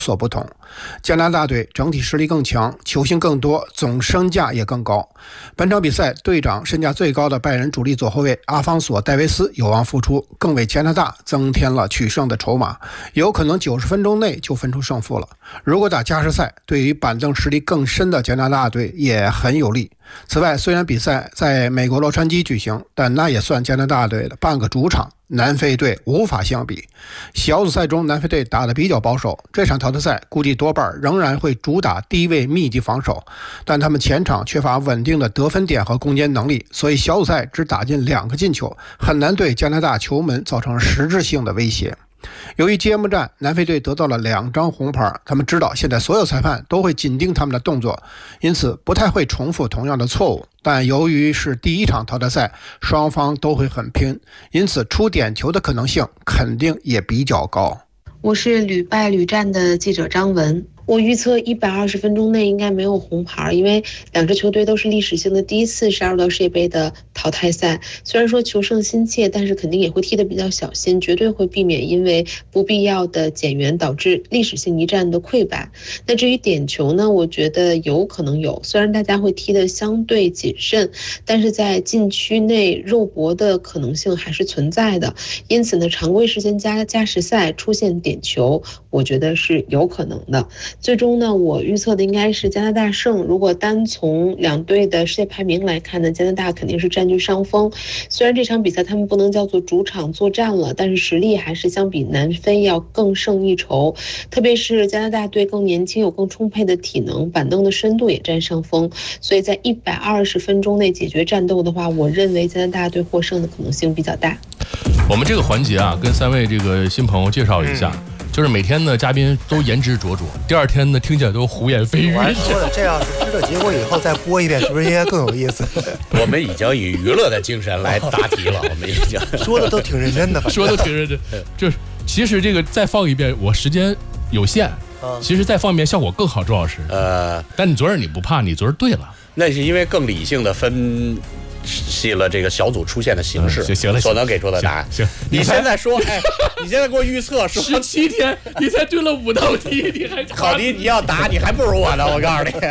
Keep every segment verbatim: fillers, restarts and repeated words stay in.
所不同。加拿大队整体实力更强，球星更多，总身价也更高。本场比赛队长身价最高的拜仁主力左后卫阿方索·戴维斯有望复出，更为加拿大增添了取胜的筹码，有可能九十分钟内就分出胜负了。如果打加时赛，对于板凳实力更深的加拿大队也很有利。此外，虽然比赛在美国洛杉矶举行，但那也算加拿大队的半个主场，南非队无法相比。小组赛中南非队打得比较保守，这场淘汰赛估计多半仍然会主打低位密集防守，但他们前场缺乏稳定的得分点和攻坚能力，所以小组赛只打进两个进球，很难对加拿大球门造成实质性的威胁。由于揭幕战南非队得到了两张红牌，他们知道现在所有裁判都会紧盯他们的动作，因此不太会重复同样的错误。但由于是第一场淘汰赛，双方都会很拼，因此出点球的可能性肯定也比较高。 我是屡败屡战的记者张文。我预测一百二十分钟内应该没有红牌，因为两支球队都是历史性的第一次杀入到世界杯的淘汰赛。虽然说求胜心切，但是肯定也会踢得比较小心，绝对会避免因为不必要的减员导致历史性一战的溃败。那至于点球呢，我觉得有可能有，虽然大家会踢得相对谨慎，但是在禁区内肉搏的可能性还是存在的。因此呢，常规时间加加时赛出现点球，我觉得是有可能的。最终呢，我预测的应该是加拿大胜。如果单从两队的世界排名来看呢，加拿大肯定是占据上风。虽然这场比赛他们不能叫做主场作战了，但是实力还是相比南非要更胜一筹。特别是加拿大队更年轻，有更充沛的体能，板凳的深度也占上风。所以在一百二十分钟内解决战斗的话，我认为加拿大队获胜的可能性比较大。 我们这个环节啊，跟三位这个新朋友介绍一下。嗯，就是每天呢，嘉宾都言之灼灼，第二天呢，听起来都胡言非语。 我还说了，这要是知道结果以后再播一遍，是不是应该更有意思？ 我们已经以娱乐的精神来答题了，我们已经说的都挺认真的， 说的挺认真。就是其实这个再放一遍，我时间有限，其实再放一遍效果更好，周老师。呃，但你昨儿你不怕，你昨儿对了， 那是因为更理性的分析了这个小组出现的形式， 嗯、行了， 所能给出的答案。 行， 你现在说，哎，你现在给我预测说十七天，你才对了五道题，你还考题你要答，你还不如我呢，我告诉你。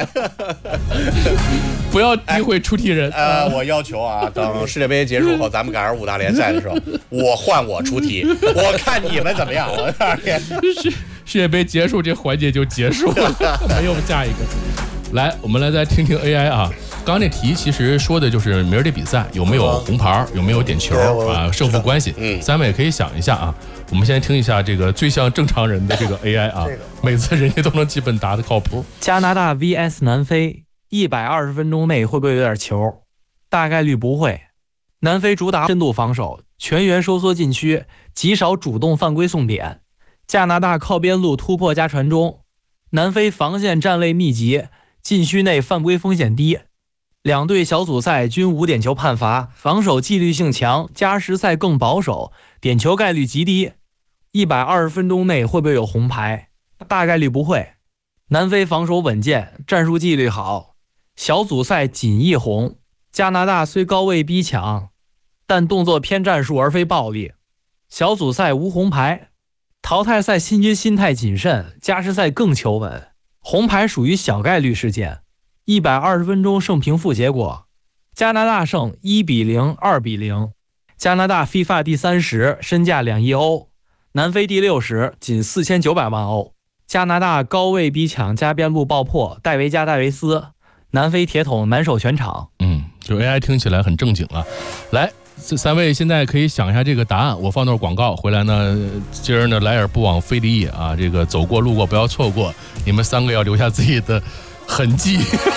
不要诋毁出题人。 哎、呃，我要求啊，等世界杯结束后，咱们赶上五大联赛的时候，我换我出题，我看你们怎么样。我告诉你， 世世界杯结束这环节就结束了，没有下一个。来，我们来再听听 A I 啊。刚刚那题其实说的就是明儿这比赛有没有红牌，有没有点球啊，胜负关系。嗯，三位可以想一下啊。我们先听一下这个最像正常人的这个 A I 啊，每次人家都能基本答得靠谱。 加拿大 V S 南非，一百二十分钟内会不会有点球？大概率不会。南非主打深度防守，全员收缩禁区，极少主动犯规送点。加拿大靠边路突破加传中，南非防线站位密集，禁区内犯规风险低。两队小组赛均无点球判罚，防守纪律性强，加时赛更保守，点球概率极低。一百二十分钟内会不会有红牌？大概率不会。南非防守稳健，战术纪律好，小组赛仅一红。加拿大虽高位逼抢，但动作偏战术而非暴力。小组赛无红牌，淘汰赛新军心态谨慎，加时赛更求稳。红牌属于小概率事件。一百二十分钟胜平负结果，加拿大胜一比零、二比零。加拿大 FIFA 第三十，身价两亿欧；南非第六十，仅四千九百万欧。加拿大高位逼抢加边路爆破，戴维加戴维斯，南非铁桶满手全场。 嗯，就 A I 听起来很正经啊。来，这三位现在可以想一下这个答案，我放段广告回来呢。今儿呢来而不往非礼也啊，这个走过路过不要错过，你们三个要留下自己的痕迹。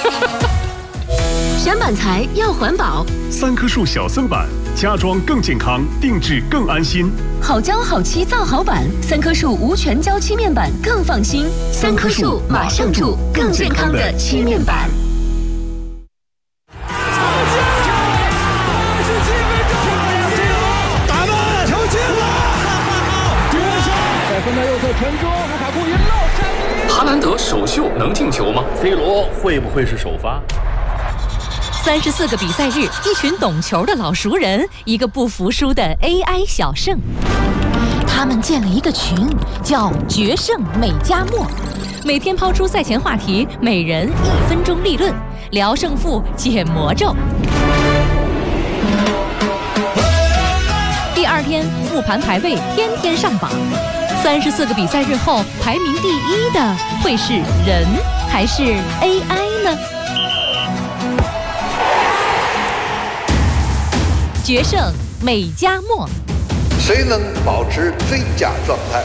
选板材要环保， 三棵树小森板，家装更健康，定制更安心。 好胶好漆造好板，三棵树无全胶漆面板更放心。三棵树马上住更健康的漆面板。 打门，球进了！绝杀！在分到右侧传中，卢卡库一绕山。 哈兰德首秀能进球吗 ？C 罗会不会是首发？ 三十四个比赛日，一群懂球的老熟人，一个不服输的 A I 小胜。 他们建了一个群，叫“决胜美加墨”，每天抛出赛前话题，每人一分钟立论，聊胜负，解魔咒。第二天复盘排位，天天上榜。三十四个比赛日后，排名第一的会是人还是 A I 呢？决胜美加墨， 谁能保持最佳状态？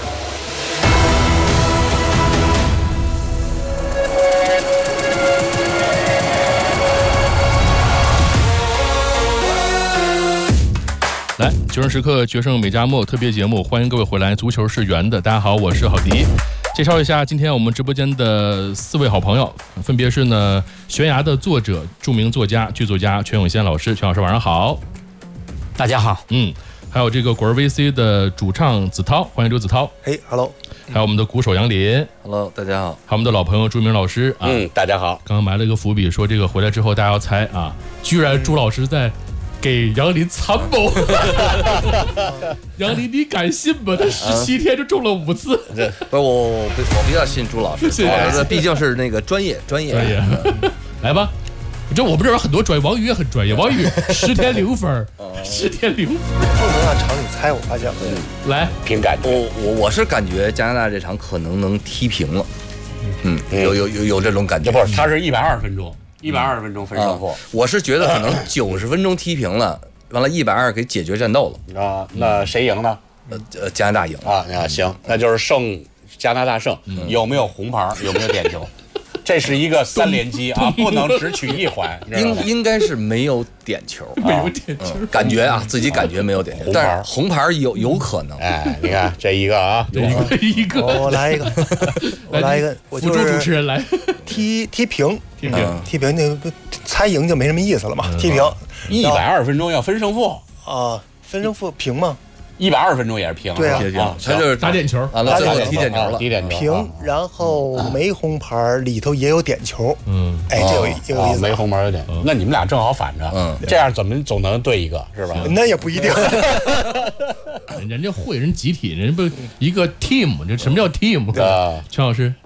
来，决胜时刻决胜美加墨特别节目，欢迎各位回来。足球是圆的，大家好，我是郝迪。介绍一下今天我们直播间的四位好朋友，分别是呢悬崖的作者、著名作家、剧作家全永先老师，全老师晚上好。 大家好。 嗯，还有这个果儿 V C 的主唱子涛，欢迎刘子涛。 嘿 ，Hello。 还有我们的鼓手杨林 ，Hello， 大家好。 还有我们的老朋友朱明老师啊， 嗯，大家好。 刚刚埋了一个伏笔，说这个回来之后大家要猜啊，居然朱老师在给杨林参谋。杨林，你敢信吗？他十七天就中了五次。 不是我，我我比较信朱老师，朱老师毕竟是那个专业专业。 专业，来吧。这我们这边很多专业，王宇也很专业。王宇十天零分，十天零分， 不能让场里猜。我发现， 来凭感觉。 我我我是感觉加拿大这场可能能踢平了。嗯，有有有有这种感觉。 不是，他是一百二十分钟，一百二十分钟分胜负。 我是觉得可能九十分钟踢平了，完了一百二给解决战斗了。 啊，那谁赢呢？ 呃，加拿大赢啊。那行，那就是胜加拿大胜。有没有红牌？有没有点球？这是一个三连击啊，不能只取一环。 应应该是没有点球， 没有点球， 感觉啊，自己感觉没有点球，但是红牌有有可能。 哎，你看这一个啊， 这一个， 我来一个，我来一个，我辅助主持人来， 踢踢平， 踢平， 踢平，那猜赢就没什么意思了嘛，踢平。 一百二十分钟要分胜负啊，分胜负平吗？ 一百二十分钟也是平， 对啊， 他就是打点球， 完了最后踢点球了， 踢点球平，然后没红牌，里头也有点球，嗯，哎，这有有意思， 没红牌有点，那你们俩正好反着，嗯，这样怎么总能对一个是吧？ 那也不一定， 人家会人集体，人家不一个 team， 这什么叫 team？ 全老师，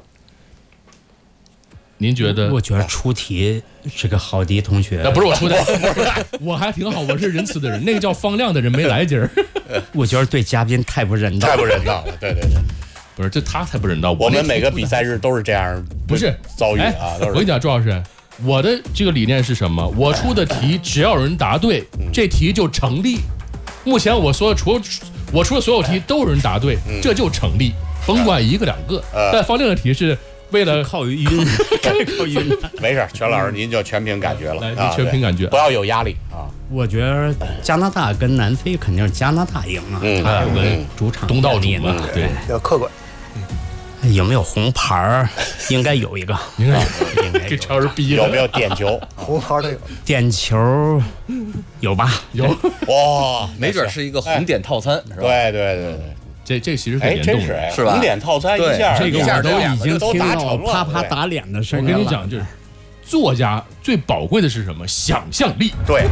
您觉得？ 我觉得出题是个郝迪同学， 那不是我出的，我还挺好，我是仁慈的人。那个叫方亮的人没来今儿， 我觉得对嘉宾太不人道， 太不人道了。对对对， 不是这他才不人道。 我们每个比赛日都是这样， 不是遭遇啊。 我跟你讲，朱老师，我的这个理念是什么？我出的题只要有人答对，这题就成立。目前我所有除我出的所有题都有人答对，这就成立，甭管一个两个。但方亮的题是。为了靠晕，靠晕， 没事，全老师您就全凭感觉了， 啊、全凭感觉， 不要有压力啊。 我觉得加拿大跟南非肯定是加拿大赢啊， 嗯， 他有个主场东道主嘛，对， 要客观。 有没有红牌？应该有一个， 应该应该这球是逼有没有点球？ 红牌的有， 点球有吧？ 有哇， 没准是一个红点套餐，是吧？ 对对对对。 这这其实很严重的， 是吧？ 红点套餐一下， 这个我都已经听到啪啪打脸的声音了。我跟你讲，就是作家最宝贵的是什么？想象力。 对。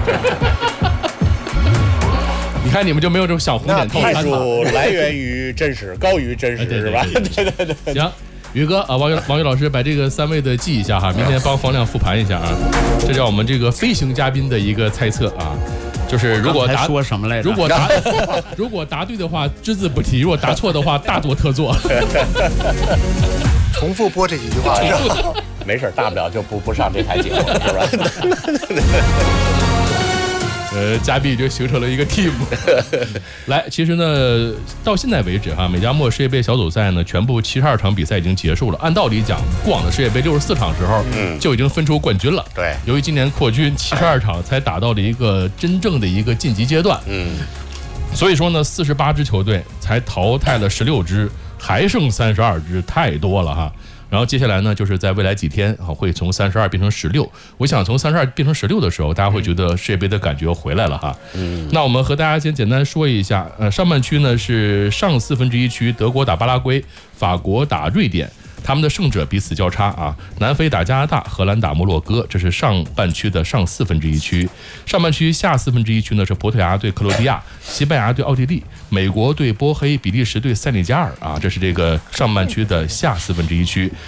你看你们就没有这种小红点套餐。 艺术来源于真实，高于真实，是吧？对对对。 行，宇哥啊，王宇王宇老师把这个三位的记一下哈，明天帮方亮复盘一下啊。这叫我们这个飞行嘉宾的一个猜测啊。就是如果答说什么来着？ 如果答如果答对的话，只字不提；如果答错的话，大做特做。 重复播这几句话， 没事，大不了就不不上这台节目，是吧？ 呃，嘉宾就形成了一个 team。来，其实呢，到现在为止哈，美加墨世界杯小组赛呢，全部七十二场比赛已经结束了。按道理讲，过往的世界杯六十四场时候，嗯，就已经分出冠军了。 对， 由于今年扩军，七十二场才打到了一个真正的一个晋级阶段。嗯，所以说呢，四十八支球队才淘汰了十六支，还剩三十二支，太多了哈。然后接下来呢，就是在未来几天啊，会从三十二变成十六。我想从三十二变成十六的时候，大家会觉得世界杯的感觉回来了哈。嗯，那我们和大家先简单说一下，呃，上半区呢是上四分之一区，德国打巴拉圭，法国打瑞典， 他们的胜者彼此交叉啊，南非打加拿大，荷兰打摩洛哥，这是上半区的上四分之一区。上半区下四分之一区呢是葡萄牙对克罗地亚，西班牙对奥地利，美国对波黑，比利时对塞内加尔啊，这是这个上半区的下四分之一区。